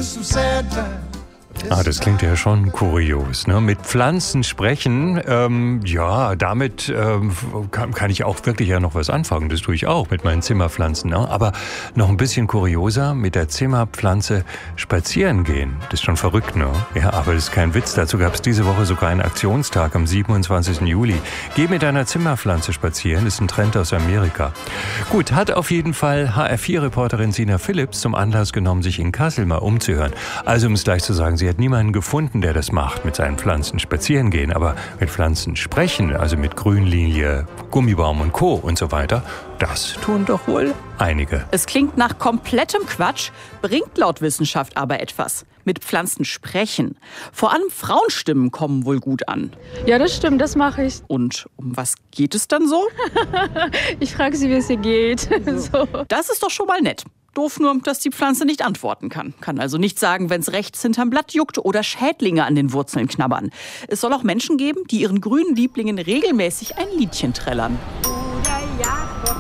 Das klingt ja schon kurios, ne? Mit Pflanzen sprechen, damit kann ich auch wirklich ja noch was anfangen. Das tue ich auch mit meinen Zimmerpflanzen, ne? Aber noch ein bisschen kurioser, mit der Zimmerpflanze spazieren gehen. Das ist schon verrückt, ne? Ja, aber das ist kein Witz. Dazu gab es diese Woche sogar einen Aktionstag am 27. Juli. Geh mit deiner Zimmerpflanze spazieren, das ist ein Trend aus Amerika. Gut, hat auf jeden Fall HR4-Reporterin Sina Philipps zum Anlass genommen, sich in Kassel mal umzuhören. Also um es gleich zu sagen, sie hat niemanden gefunden, der das macht, mit seinen Pflanzen spazieren gehen, aber mit Pflanzen sprechen, also mit Grünlilie, Gummibaum und Co. und so weiter, das tun doch wohl einige. Es klingt nach komplettem Quatsch, bringt laut Wissenschaft aber etwas. Mit Pflanzen sprechen. Vor allem Frauenstimmen kommen wohl gut an. Ja, das stimmt, das mache ich. Und um was geht es dann so? Ich frage sie, wie es ihr geht. So. Das ist doch schon mal nett. Doof nur, dass die Pflanze nicht antworten kann. Kann also nicht sagen, wenn es rechts hinterm Blatt juckt oder Schädlinge an den Wurzeln knabbern. Es soll auch Menschen geben, die ihren grünen Lieblingen regelmäßig ein Liedchen trällern. Bruder Jakob,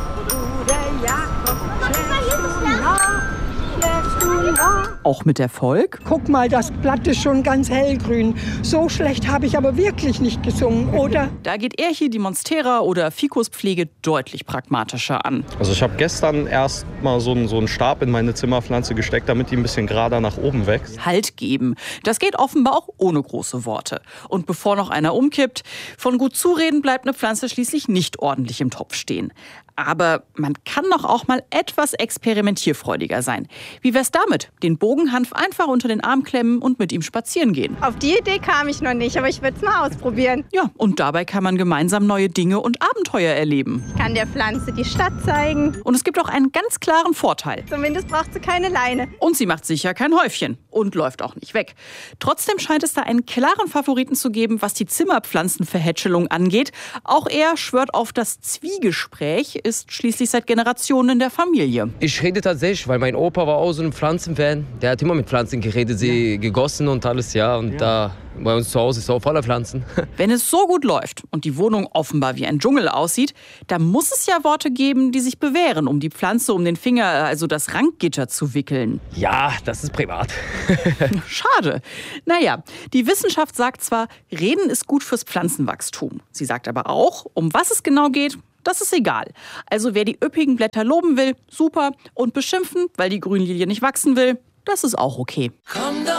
Auch mit Erfolg? Guck mal, das Blatt ist schon ganz hellgrün. So schlecht habe ich aber wirklich nicht gesungen, oder? Da geht er hier die Monstera oder Ficus-Pflege deutlich pragmatischer an. Also ich habe gestern erst mal so einen Stab in meine Zimmerpflanze gesteckt, damit die ein bisschen gerader nach oben wächst. Halt geben. Das geht offenbar auch ohne große Worte. Und bevor noch einer umkippt, von gut zureden bleibt eine Pflanze schließlich nicht ordentlich im Topf stehen. Aber man kann doch auch mal etwas experimentierfreudiger sein. Wie wär's damit? Den Bogenhanf einfach unter den Arm klemmen und mit ihm spazieren gehen. Auf die Idee kam ich noch nicht, aber ich würde es mal ausprobieren. Ja, und dabei kann man gemeinsam neue Dinge und Abenteuer erleben. Ich kann der Pflanze die Stadt zeigen. Und es gibt auch einen ganz klaren Vorteil. Zumindest braucht sie keine Leine. Und sie macht sicher kein Häufchen und läuft auch nicht weg. Trotzdem scheint es da einen klaren Favoriten zu geben, was die Zimmerpflanzenverhätschelung angeht. Auch er schwört auf das Zwiegespräch, ist schließlich seit Generationen in der Familie. Ich rede tatsächlich, weil mein Opa war auch so ein Pflanzenfan. Der hat immer mit Pflanzen geredet, sie gegossen und alles, ja. Und da bei uns zu Hause ist auch voller Pflanzen. Wenn es so gut läuft und die Wohnung offenbar wie ein Dschungel aussieht, dann muss es ja Worte geben, die sich bewähren, um die Pflanze um den Finger, also das Rankgitter, zu wickeln. Ja, das ist privat. Schade. Naja, die Wissenschaft sagt zwar, Reden ist gut fürs Pflanzenwachstum. Sie sagt aber auch, um was es genau geht, das ist egal. Also wer die üppigen Blätter loben will, super. Und beschimpfen, weil die Grünlilie nicht wachsen will, das ist auch okay.